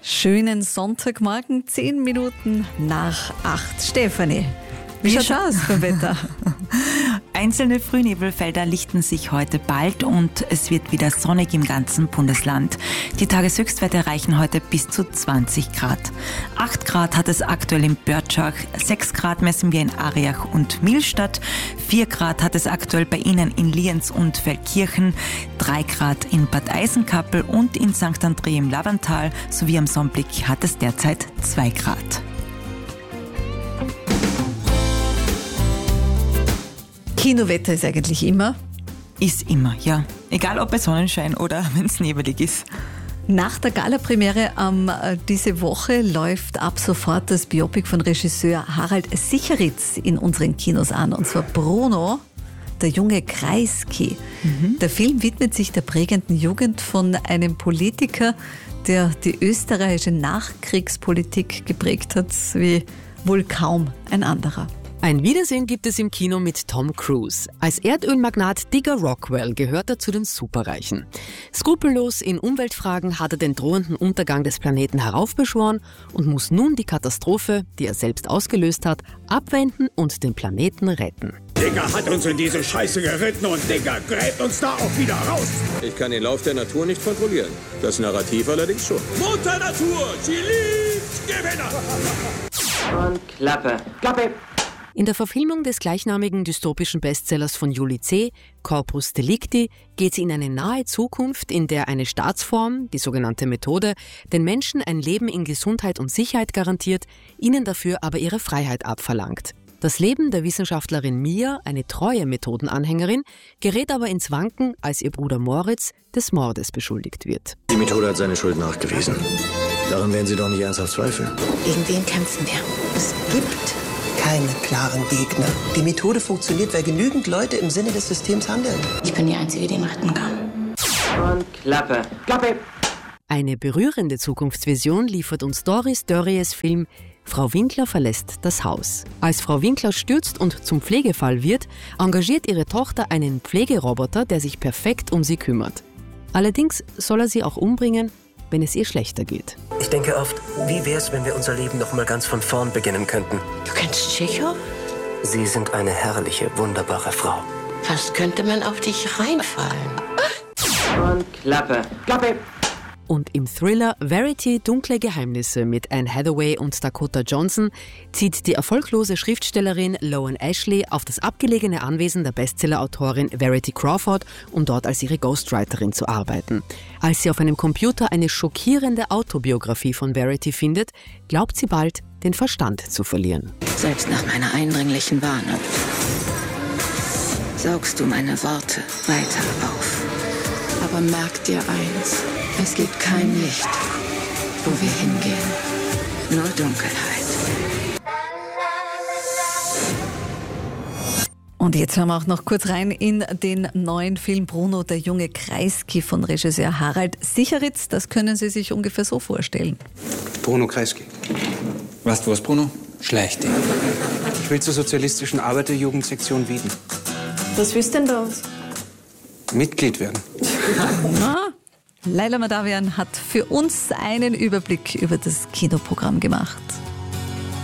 Schönen Sonntagmorgen, 10 Minuten nach 8. Stefanie, wie schaut's aus beim Wetter? Einzelne Frühnebelfelder lichten sich heute bald und es wird wieder sonnig im ganzen Bundesland. Die Tageshöchstwerte erreichen heute bis zu 20 Grad. 8 Grad hat es aktuell in Börtschach, 6 Grad messen wir in Ariach und Millstatt, 4 Grad hat es aktuell bei Ihnen in Lienz und Feldkirchen, 3 Grad in Bad Eisenkappel und in St. André im Lavantal sowie am Sonnblick hat es derzeit 2 Grad. Kinowetter ist eigentlich immer? Ist immer, ja. Egal ob bei Sonnenschein oder wenn es nebelig ist. Nach der Gala-Premiere diese Woche läuft ab sofort das Biopic von Regisseur Harald Sicheritz in unseren Kinos an. Und zwar Bruno, der junge Kreisky. Der Film widmet sich der prägenden Jugend von einem Politiker, der die österreichische Nachkriegspolitik geprägt hat, wie wohl kaum ein anderer. Ein Wiedersehen gibt es im Kino mit Tom Cruise. Als Erdölmagnat Digger Rockwell gehört er zu den Superreichen. Skrupellos in Umweltfragen hat er den drohenden Untergang des Planeten heraufbeschworen und muss nun die Katastrophe, die er selbst ausgelöst hat, abwenden und den Planeten retten. Digger hat uns in diese Scheiße geritten und Digger gräbt uns da auch wieder raus. Ich kann den Lauf der Natur nicht kontrollieren. Das Narrativ allerdings schon. Mutter Natur, sie liebt Gewinner. Und Klappe. Klappe. In der Verfilmung des gleichnamigen dystopischen Bestsellers von Julie C., Corpus Delicti, geht es in eine nahe Zukunft, in der eine Staatsform, die sogenannte Methode, den Menschen ein Leben in Gesundheit und Sicherheit garantiert, ihnen dafür aber ihre Freiheit abverlangt. Das Leben der Wissenschaftlerin Mia, eine treue Methodenanhängerin, gerät aber ins Wanken, als ihr Bruder Moritz des Mordes beschuldigt wird. Die Methode hat seine Schuld nachgewiesen. Daran werden Sie doch nicht ernsthaft zweifeln. Gegen wen kämpfen wir? Es gibt keine klaren Gegner. Die Methode funktioniert, weil genügend Leute im Sinne des Systems handeln. Ich bin die Einzige, die ihn retten kann. Und Klappe. Klappe. Eine berührende Zukunftsvision liefert uns Doris Dörries Film Frau Winkler verlässt das Haus. Als Frau Winkler stürzt und zum Pflegefall wird, engagiert ihre Tochter einen Pflegeroboter, der sich perfekt um sie kümmert. Allerdings soll er sie auch umbringen, wenn es ihr schlechter geht. Ich denke oft, wie wär's, wenn wir unser Leben noch mal ganz von vorn beginnen könnten? Du kennst Tschechow? Sie sind eine herrliche, wunderbare Frau. Fast könnte man auf dich reinfallen. Und Klappe. Klappe. Und im Thriller Verity – Dunkle Geheimnisse mit Anne Hathaway und Dakota Johnson zieht die erfolglose Schriftstellerin Loan Ashley auf das abgelegene Anwesen der Bestsellerautorin Verity Crawford, um dort als ihre Ghostwriterin zu arbeiten. Als sie auf einem Computer eine schockierende Autobiografie von Verity findet, glaubt sie bald, den Verstand zu verlieren. Selbst nach meiner eindringlichen Warnung saugst du meine Worte weiter auf. Aber merk dir eins, es gibt kein Licht, wo wir hingehen, nur Dunkelheit. Und jetzt hören wir auch noch kurz rein in den neuen Film Bruno, der junge Kreisky von Regisseur Harald Sicheritz. Das können Sie sich ungefähr so vorstellen. Bruno Kreisky. Weißt du was, Bruno? Schleich dich. Ich will zur sozialistischen Arbeiterjugendsektion Wieden. Was willst du denn bei uns? Mitglied werden. Na, Laila Madawian hat für uns einen Überblick über das Kinoprogramm gemacht.